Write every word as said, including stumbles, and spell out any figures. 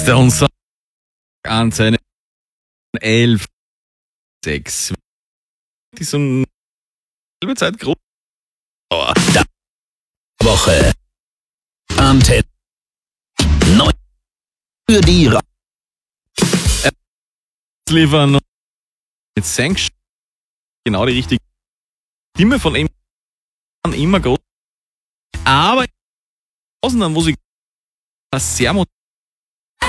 der uns an seine elf sechs die so eine halbe Zeit groß. Oh, da. Woche. Antenne. Neu. Für die Ra liefern mit Sanction genau die richtige Stimme von ihm immer groß. Aber außen dann Musik sehr